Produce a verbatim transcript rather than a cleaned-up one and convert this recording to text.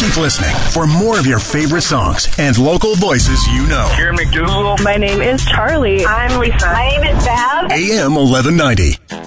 Keep listening for more of your favorite songs and local voices you know. Here, McDougal. My name is Charlie. I'm Lisa. My name is Val. A M eleven ninety.